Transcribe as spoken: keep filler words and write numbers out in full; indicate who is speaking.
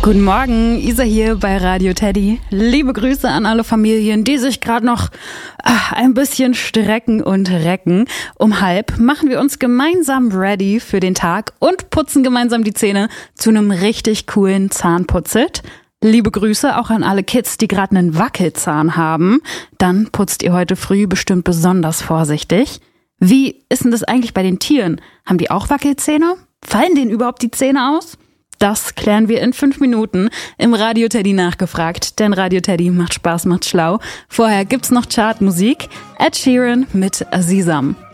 Speaker 1: Guten Morgen, Isa hier bei Radio Teddy. Liebe Grüße an alle Familien, die sich gerade noch ach, ein bisschen strecken und recken. Um halb machen wir uns gemeinsam ready für den Tag und putzen gemeinsam die Zähne zu einem richtig coolen Zahnputzit. Liebe Grüße auch an alle Kids, die gerade einen Wackelzahn haben. Dann putzt ihr heute früh bestimmt besonders vorsichtig. Wie ist denn das eigentlich bei den Tieren? Haben die auch Wackelzähne? Fallen denen überhaupt die Zähne aus? Das klären wir in fünf Minuten im Radio Teddy nachgefragt, denn Radio Teddy macht Spaß, macht schlau. Vorher gibt's noch Chartmusik. Ed Sheeran mit Azizam.